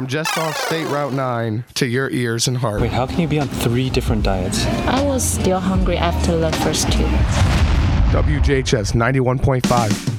just off State Route 9 to your ears and heart. Wait, how can you be on 3 different diets? I was still hungry after the first 2. WJHS 91.5.